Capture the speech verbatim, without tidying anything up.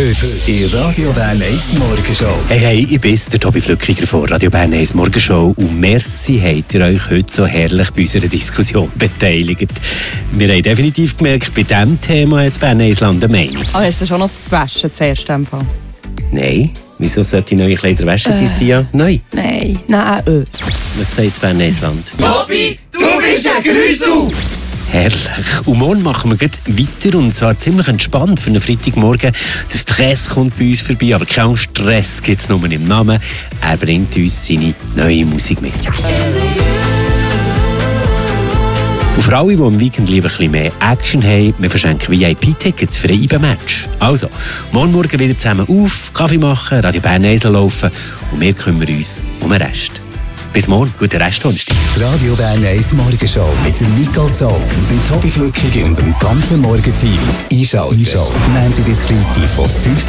Heute in Radio Bern eins Morgenshow. Hey, hey, ich bin der Tobi Flückiger von Radio Bern eins Morgenshow und merci, habt ihr euch heute so herrlich bei unserer Diskussion beteiligt. Wir haben definitiv gemerkt, bei diesem Thema hat Bern eins Land eine Meinung. Ah, hast du schon noch gewaschen zuerst in dem Fall? Nein. Wieso sollte ich neue Kleider waschen? Äh, Die sind ja neu. Nein, nein, äh. Was sagt das Bern eins Land? Tobi, du bist ein Grüssel! Herrlich. Und morgen machen wir gleich weiter und zwar ziemlich entspannt für einen Freitagmorgen. Der Stress kommt bei uns vorbei, aber kein Stress gibt es nur im Namen. Er bringt uns seine neue Musik mit. Und für alle, die am Weekend lieber ein bisschen mehr Action haben, wir verschenken V I P-Tickets für ein I B A-Match. Also, morgen Morgen wieder zusammen auf, Kaffee machen, Radio Bern eins laufen und wir kümmern uns um den Rest. Bis morgen, guten Rest-Donnerstag. Die Radio Bern eins Morgenshow mit dem Nicole Zog, dem Tobi Flückiger und dem ganzen Morgenteam. Einschalten. Einschalten. Montag bis Freitag von fünf